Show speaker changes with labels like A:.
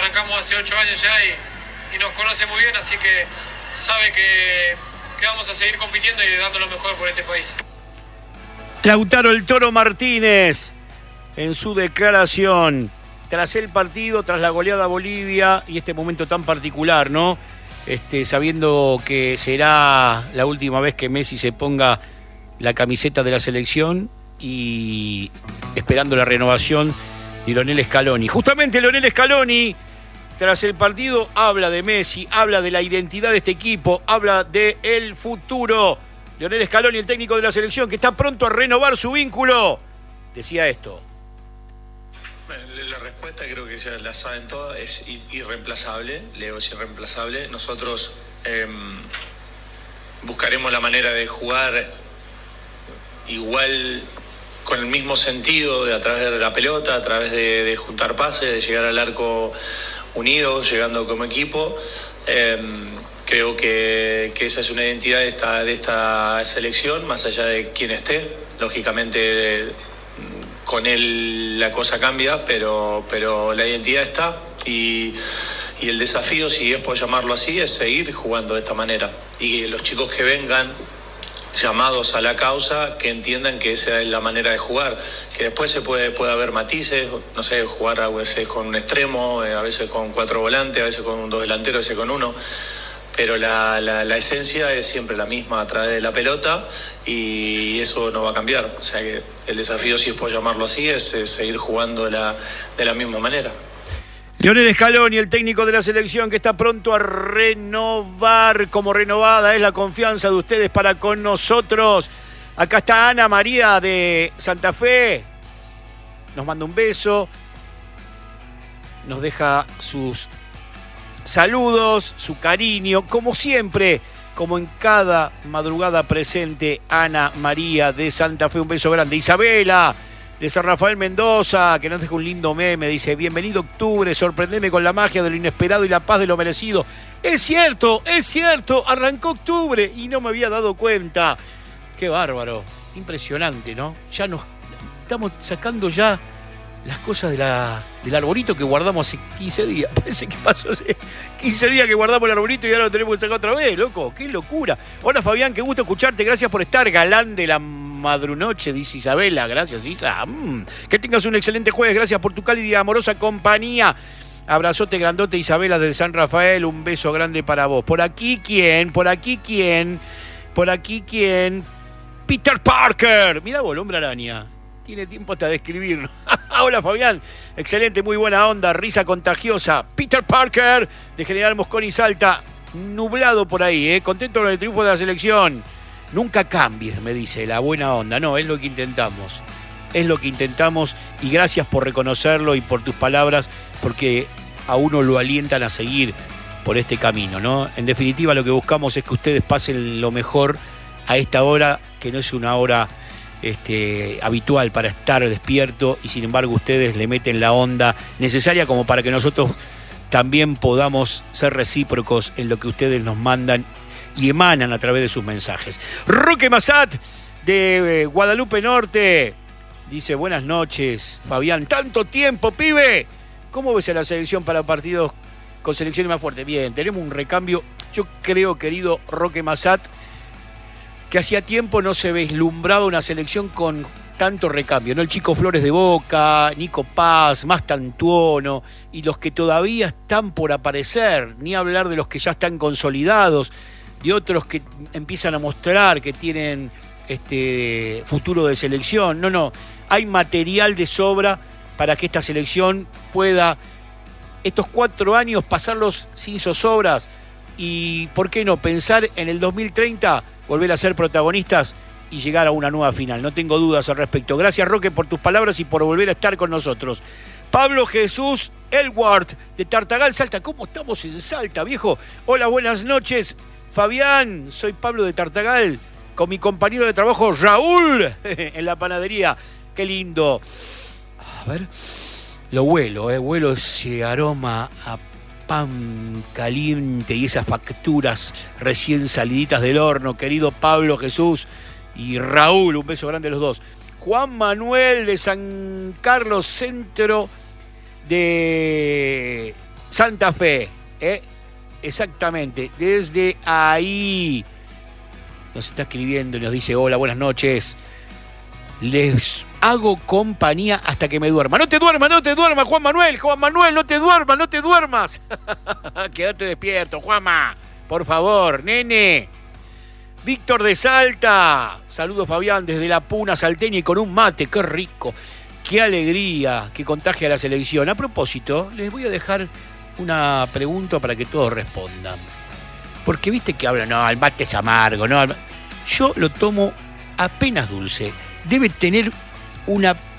A: arrancamos hace 8 años ya y nos conoce muy bien, así que sabe que vamos a seguir compitiendo y dando lo mejor por este país.
B: Lautaro el Toro Martínez, en su declaración, tras el partido, tras la goleada a Bolivia y este momento tan particular, ¿no? Sabiendo que será la última vez que Messi se ponga la camiseta de la selección y esperando la renovación de Lionel Scaloni. Justamente Lionel Scaloni, tras el partido, habla de Messi, habla de la identidad de este equipo, habla del futuro. Lionel Scaloni, el técnico de la selección, que está pronto a renovar su vínculo, decía esto.
C: La respuesta creo que ya la saben todas, es irreemplazable. Leo es irreemplazable. Nosotros buscaremos la manera de jugar igual, con el mismo sentido, a través de la pelota, a través de juntar pases, de llegar al arco unidos, llegando como equipo. Creo que esa es una identidad de esta selección, más allá de quién esté. Lógicamente con él la cosa cambia, pero la identidad está y el desafío, si es por llamarlo así, es seguir jugando de esta manera. Y los chicos que vengan llamados a la causa, que entiendan que esa es la manera de jugar, que después puede haber matices, no sé, jugar a veces con un extremo, a veces con 4 volantes, a veces con 2 delanteros, a veces con 1, pero la esencia es siempre la misma a través de la pelota y eso no va a cambiar. O sea que el desafío, si es por llamarlo así, es seguir jugando de la misma manera.
B: Lionel Scaloni, el técnico de la selección, que está pronto a renovar. Como renovada es la confianza de ustedes para con nosotros. Acá está Ana María de Santa Fe. Nos manda un beso. Nos deja sus saludos, su cariño, como siempre, como en cada madrugada presente. Ana María de Santa Fe, un beso grande. Isabela de San Rafael Mendoza, que nos deja un lindo meme, dice: bienvenido octubre, sorprendeme con la magia de lo inesperado y la paz de lo merecido. Es cierto, arrancó octubre y no me había dado cuenta. Qué bárbaro, impresionante, ¿no? Ya nos estamos sacando ya las cosas del arbolito que guardamos hace 15 días. Parece que pasó hace 15 días que guardamos el arbolito y ahora lo tenemos que sacar otra vez, loco. ¡Qué locura! Hola Fabián, qué gusto escucharte. Gracias por estar, galán de la madrunoche, dice Isabela. Gracias, Isa. Que tengas un excelente jueves. Gracias por tu cálida y amorosa compañía. Abrazote grandote, Isabela de San Rafael. Un beso grande para vos. Por aquí, ¿quién? Peter Parker. Mirá vos, el hombre araña. Tiene tiempo hasta de escribirnos. Hola Fabián, excelente, muy buena onda, risa contagiosa. Peter Parker de General Mosconi Salta, nublado por ahí, contento con el triunfo de la selección. Nunca cambies, me dice, la buena onda. No, es lo que intentamos. Y gracias por reconocerlo y por tus palabras, porque a uno lo alientan a seguir por este camino, ¿no? En definitiva, lo que buscamos es que ustedes pasen lo mejor a esta hora, que no es una hora habitual para estar despierto, y sin embargo ustedes le meten la onda necesaria como para que nosotros también podamos ser recíprocos en lo que ustedes nos mandan y emanan a través de sus mensajes. Roque Massat de Guadalupe Norte dice: buenas noches Fabián, tanto tiempo, pibe. ¿Cómo ves a la selección para partidos con selecciones más fuertes? Bien, tenemos un recambio. Yo creo, querido Roque Massat, que hacía tiempo no se vislumbraba una selección con tanto recambio, ¿no? El Chico Flores de Boca, Nico Paz, Mastantuono, y los que todavía están por aparecer, ni hablar de los que ya están consolidados, de otros que empiezan a mostrar que tienen futuro de selección. No, hay material de sobra para que esta selección pueda estos 4 años pasarlos sin zozobras y, ¿por qué no?, pensar en el 2030 volver a ser protagonistas y llegar a una nueva final. No tengo dudas al respecto. Gracias, Roque, por tus palabras y por volver a estar con nosotros. Pablo Jesús Elward, de Tartagal, Salta. ¿Cómo estamos en Salta, viejo? Hola, buenas noches, Fabián. Soy Pablo de Tartagal, con mi compañero de trabajo, Raúl, en la panadería. Qué lindo. A ver, lo huelo ese aroma a pan caliente y esas facturas recién saliditas del horno, querido Pablo Jesús y Raúl, un beso grande a los dos. Juan Manuel de San Carlos, centro de Santa Fe, exactamente, desde ahí nos está escribiendo y nos dice: hola, buenas noches, les hago compañía hasta que me duerma. No te duermas, Juan Manuel, no te duermas. Quédate despierto, Juanma, por favor, nene. Víctor de Salta, saludos Fabián desde la Puna salteña y con un mate, qué rico, qué alegría que contagia a la selección. A propósito, les voy a dejar una pregunta para que todos respondan. Porque viste que hablan, no, el mate es amargo, no. Yo lo tomo apenas dulce. Debe tener una